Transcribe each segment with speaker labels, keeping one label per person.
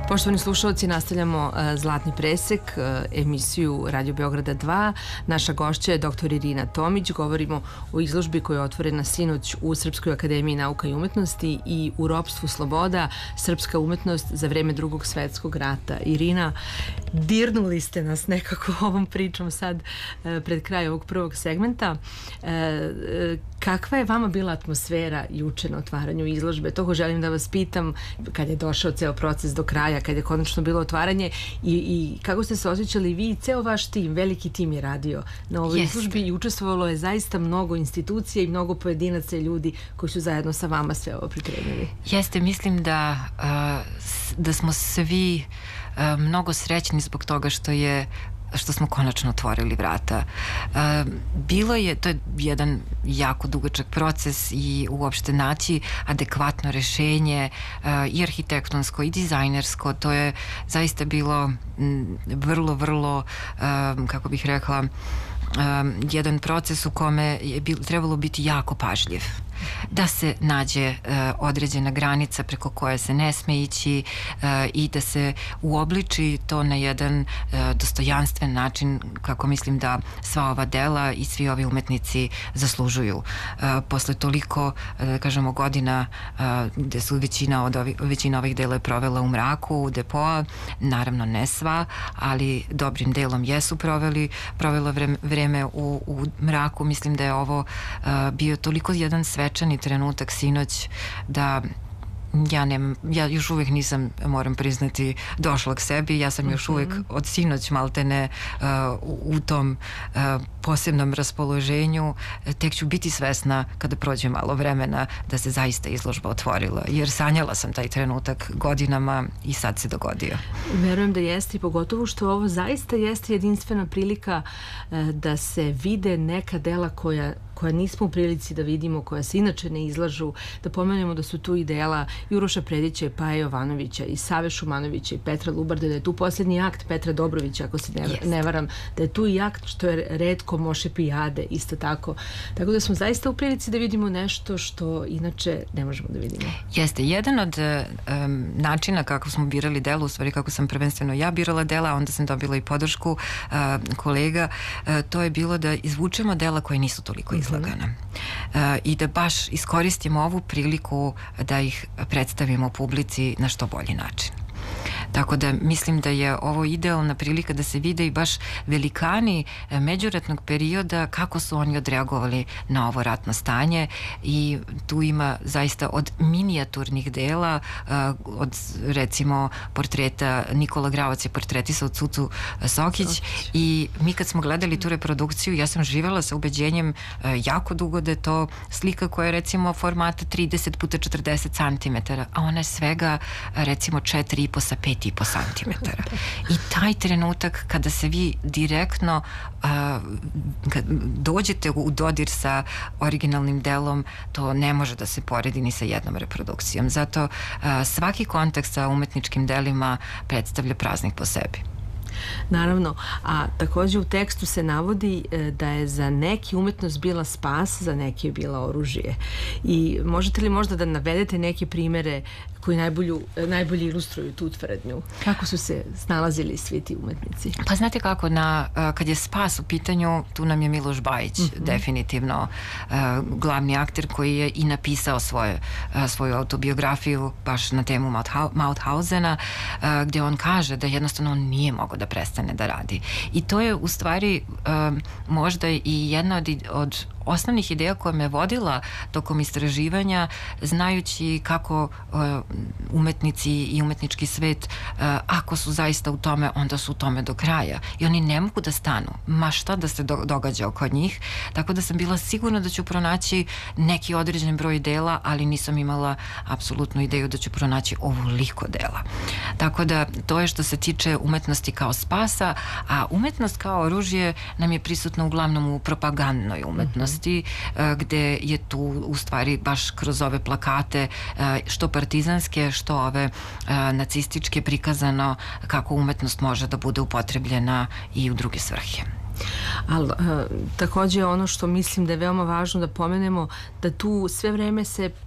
Speaker 1: Poštovani slušalci, nastavljamo Zlatni presek, emisiju Radio Beograda 2. Naša gošća je dr. Irina Tomić. Govorimo o izložbi koja je otvorena sinoć u Srpskoj akademiji nauka i umetnosti i U ropstvu sloboda, srpska umetnost za vreme Drugog svetskog rata. Irina, dirnuli ste nas nekako ovom pričom sad pred kraj ovog prvog segmenta. Kakva je vama bila atmosfera juče na otvaranju izložbe? Toho želim da vas pitam kad je došao ceo proces do kraja, kad je konačno bilo otvaranje i kako ste se osjećali vi i ceo vaš tim, veliki tim je radio na ovoj izložbi i učestvovalo je zaista mnogo institucija i mnogo pojedinaca i ljudi koji su zajedno sa vama sve ovo pripremili.
Speaker 2: Jeste, mislim da smo svi mnogo srećni zbog toga što smo konačno otvorili vrata. To je jedan jako dugačak proces i uopšte naći adekvatno rešenje i arhitektonsko i dizajnersko, to je zaista bilo vrlo, kako bih rekla, jedan proces u kome je trebalo biti jako pažljiv. Da se nađe određena granica preko koje se ne sme ići i da se uobliči to na jedan dostojanstven način kako mislim da sva ova dela i svi ovi umetnici zaslužuju. Posle toliko, da kažemo, godina gde su većina ovih dela je provela u mraku depoa, naravno ne sva, ali dobrim delom jesu provela vreme u mraku. Mislim da je ovo bio toliko jedan svečani trenutak sinoć da ja još uvijek nisam, moram priznati, došla k sebi. Ja sam još uvijek od sinoć maltene u tom posebnom raspoloženju. Tek ću biti svesna kada prođe malo vremena da se zaista izložba otvorila, jer sanjala sam taj trenutak godinama i sad se dogodio.
Speaker 1: Verujem da jeste i pogotovo što ovo zaista jeste jedinstvena prilika da se vide neka dela koja nismo u prilici da vidimo, koja se inače ne izlažu, da pomenemo da su tu i dela i Uroša Predića i Paje Jovanovića i Save Šumanovića i Petra Lubarde, da je tu posljednji akt Petra Dobrovića, ako se ne varam, da je tu i akt što je retko Moše Pijade, isto tako. Tako da smo zaista u prilici da vidimo nešto što inače ne možemo da vidimo.
Speaker 2: Jeste, jedan od načina kako smo birali dela, u stvari kako sam prvenstveno ja birala dela, onda sam dobila i podršku kolega, to je bilo da izvučemo dela koje nisu toliko izlagana. I da baš iskoristimo ovu priliku da ih predstavimo publici na što bolji način. Tako da mislim da je ovo idealna prilika da se vide i baš velikani međuratnog perioda, kako su oni odreagovali na ovo ratno stanje, i tu ima zaista od minijaturnih dela, od recimo portreta Nikola Gravac je portretisao Cucu Sokić i mi kad smo gledali tu reprodukciju, ja sam živela sa ubeđenjem jako dugo da je to slika koja je recimo formata 30 puta 40 cm, a ona je svega recimo 4,5 sa 5,5 santimetara. I taj trenutak kada se vi direktno kad dođete u dodir sa originalnim delom, to ne može da se poredi ni sa jednom reprodukcijom. Zato svaki kontakt sa umetničkim delima predstavlja praznik po sebi.
Speaker 1: Naravno, a takođe u tekstu se navodi da je za neki umetnost bila spas, za neki je bila oružje. I možete li možda da navedete neke primere koji najbolje ilustruju tu tvrdnju? Kako su se snalazili svi ti umetnici?
Speaker 2: Pa znate kako, kad je spas u pitanju, tu nam je Miloš Bajić definitivno glavni akter koji je i napisao svoju autobiografiju baš na temu Mauthausena, gde on kaže da jednostavno on nije mogao da prestane da radi. I to je u stvari možda i jedna od osnovnih ideja koja me vodila tokom istraživanja, znajući kako umetnici i umetnički svet, ako su zaista u tome, onda su u tome do kraja. I oni ne mogu da stanu, ma šta da se događa oko njih. Tako da sam bila sigurna da ću pronaći neki određen broj dela, ali nisam imala apsolutnu ideju da ću pronaći ovoliko dela. Tako da to je što se tiče umetnosti kao spasa, a umetnost kao oružje nam je prisutna uglavnom u propagandnoj umetnosti, gde je tu u stvari baš kroz ove plakate, što partizanske, što ove nacističke, prikazano kako umetnost može da bude upotrebljena i u druge svrhe.
Speaker 1: Ali takođe ono što mislim da je veoma važno da pomenemo, da tu sve vreme se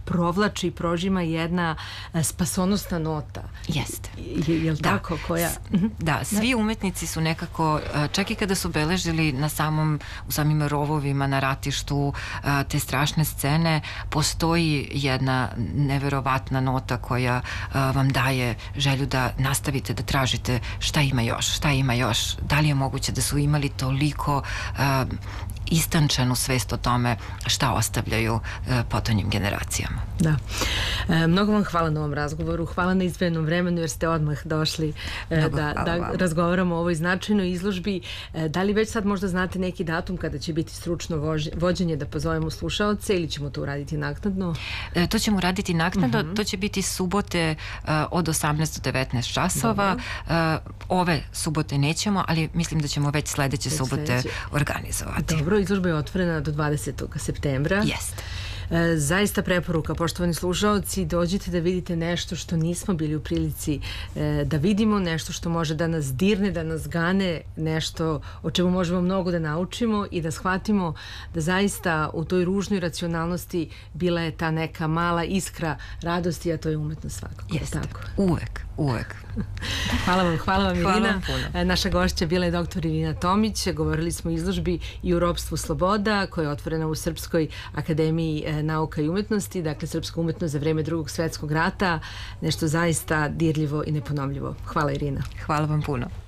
Speaker 1: provlači i prožima jedna spasonosna nota.
Speaker 2: Jeste.
Speaker 1: Je li tako? Koja...
Speaker 2: Da, svi umetnici su nekako, čak i kada su beležili u samim rovovima na ratištu te strašne scene, postoji jedna neverovatna nota koja vam daje želju da nastavite da tražite šta ima još, da li je moguće da su imali toliko istančanu svest o tome šta ostavljaju potonjim generacijama.
Speaker 1: Da. Mnogo vam hvala na ovom razgovoru, hvala na izdvojenom vremenu jer ste odmah došli da razgovaramo o ovoj značajnoj izložbi. Da li već sad možda znate neki datum kada će biti stručno vođenje da pozovemo slušaoce ili ćemo to uraditi naknadno?
Speaker 2: To ćemo uraditi naknadno, to će biti subote od 18 do 19 časova. Ove subote nećemo, ali mislim da ćemo već sledeće subote organizovati.
Speaker 1: Dobro, izložba je otvorena do 20. septembra.
Speaker 2: Jeste.
Speaker 1: Zaista preporuka, poštovani slušaoci, dođite da vidite nešto što nismo bili u prilici da vidimo, nešto što može da nas dirne, da nas gane, nešto o čemu možemo mnogo da naučimo i da shvatimo da zaista u toj ružnoj racionalnosti bila je ta neka mala iskra radosti, a to je umetnost svakako.
Speaker 2: Jeste, uvek.
Speaker 1: Hvala vam Irina. Naša gošća bila je dr. Irina Tomić. Govorili smo o izložbi I u ropstvu sloboda koja je otvorena u Srpskoj akademiji nauka i umetnosti, dakle srpska umetnost za vreme Drugog svetskog rata, nešto zaista dirljivo i neponovljivo. Hvala Irina.
Speaker 2: Hvala vam puno.